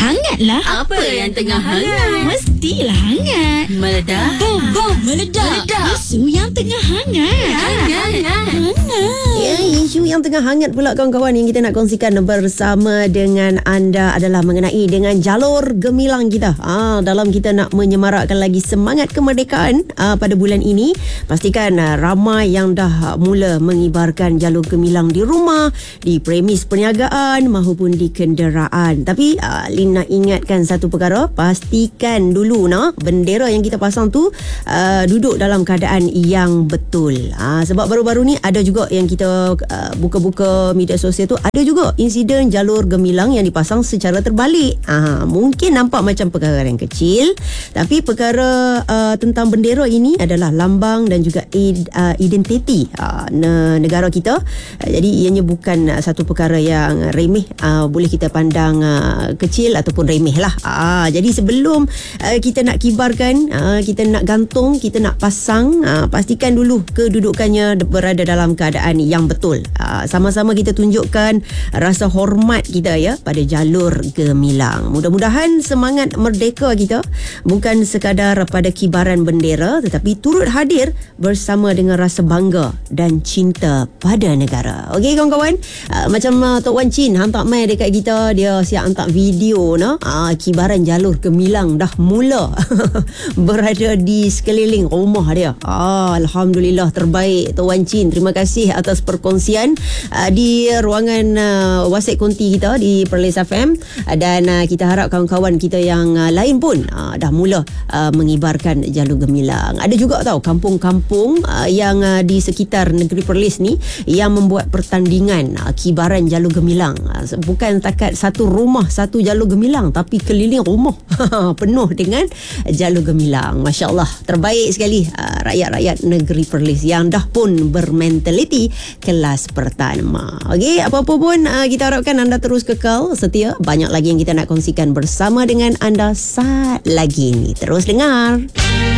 Hangatlah. Apa yang tengah hangat? Mestilah hangat. Meledak. Bom, meledak. Isu yang tengah hangat. Hangat. Ya, isu yang tengah hangat pula kawan-kawan yang kita nak kongsikan bersama dengan anda adalah mengenai dengan jalur gemilang kita. Dalam kita nak menyemarakkan lagi semangat kemerdekaan pada bulan ini, pastikan ramai yang dah mula mengibarkan jalur gemilang di rumah, di premis perniagaan maupun di kenderaan. Tapi Lin nak ingatkan satu perkara, pastikan dulu bendera yang kita pasang tu duduk dalam keadaan yang betul. Sebab baru-baru ni ada juga yang kita buka-buka media sosial tu, ada juga insiden jalur gemilang yang dipasang secara terbalik. Mungkin nampak macam perkara yang kecil, tapi perkara tentang bendera ini adalah lambang dan juga identiti negara kita. Jadi ianya bukan satu perkara yang remeh, boleh kita pandang kecil ataupun remeh lah. Jadi sebelum kita nak kibarkan, kita nak gantung, kita nak pasang, pastikan dulu kedudukannya berada dalam keadaan yang betul. Sama-sama kita tunjukkan rasa hormat kita pada jalur gemilang. Mudah-mudahan semangat merdeka kita bukan sekadar pada kibaran bendera, tetapi turut hadir bersama dengan rasa bangga dan cinta pada negara. Okey kawan-kawan, macam Tok Wan Chin hantar mail dekat kita, dia siap hantar video kibaran jalur gemilang dah mula berada di sekeliling rumah dia. Alhamdulillah, terbaik Tok Wan Chin. Terima kasih atas perkongsian di ruangan WhatsApp konti kita di Perlis FM, dan kita harap kawan-kawan kita yang lain pun dah mula mengibarkan jalur gemilang. Ada juga kampung-kampung yang di sekitar negeri Perlis ni yang membuat pertandingan kibaran jalur gemilang. Bukan takat satu rumah satu jalur gemilang, tapi keliling rumah penuh dengan jalur gemilang. Masya Allah, terbaik sekali rakyat-rakyat negeri Perlis yang dah pun bermentaliti kelas pertama. Okey, apa-apa pun kita harapkan anda terus kekal setia. Banyak lagi yang kita nak kongsikan bersama dengan anda saat lagi ni. Terus dengar.